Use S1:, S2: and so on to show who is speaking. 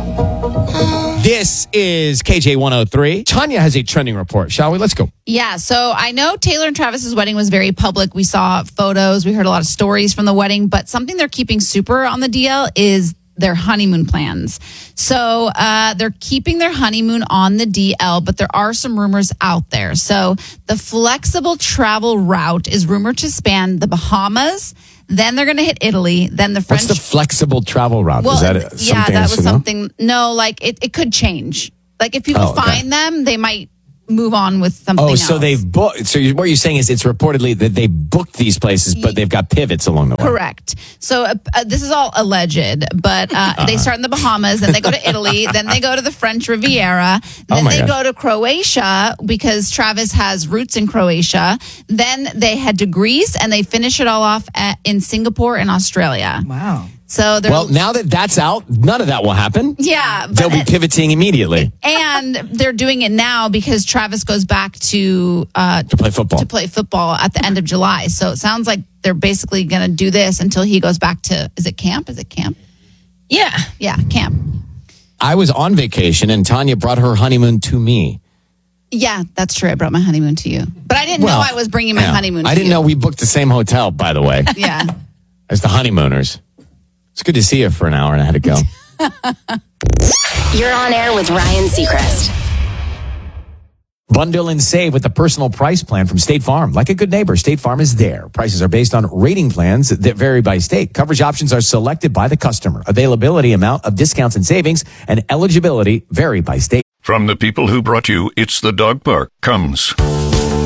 S1: This is KJ 103. Tanya has a trending report. Shall we? Let's go.
S2: Yeah, so I know Taylor and Travis's wedding was very public. We saw photos. We heard a lot of stories from the wedding, but something they're keeping super on the DL is their honeymoon plans. So they're keeping their honeymoon on the DL, but there are some rumors out there. So the flexible travel route is rumored to span the Bahamas. Then they're going to hit Italy. Then the French.
S1: What's the flexible travel route?
S2: Well,
S1: is that something?
S2: Yeah, that was
S1: know?
S2: something. No, like it could change. Like if people find them, they might move on with something else.
S1: So they've booked. So what you're saying is it's reportedly that they booked these places, but they've got pivots along the way.
S2: Correct. So this is all alleged, but they start in the Bahamas, then they go to Italy, then they go to the French Riviera, then they go to Croatia because Travis has roots in Croatia. Then they head to Greece and they finish it all off in Singapore and Australia.
S3: Wow.
S2: So
S1: now that that's out, none of that will happen.
S2: Yeah.
S1: They'll be pivoting immediately.
S2: And they're doing it now because Travis goes back to
S1: play football.
S2: To play football at the end of July. So it sounds like they're basically going to do this until he goes back to, is it camp?
S3: Yeah.
S2: Yeah, camp.
S1: I was on vacation and Tanya brought her honeymoon to me.
S2: Yeah, that's true. I brought my honeymoon to you. But I didn't know I was bringing my honeymoon to you.
S1: I didn't know we booked the same hotel, by the way.
S2: Yeah.
S1: As the honeymooners. It's good to see you for an hour and I had to go.
S4: You're on air with Ryan Seacrest.
S1: Bundle and save with the personal price plan from State Farm. Like a good neighbor, State Farm is there. Prices are based on rating plans that vary by state. Coverage options are selected by the customer. Availability, amount of discounts and savings, and eligibility vary by state.
S5: From the people who brought you It's the Dog Park comes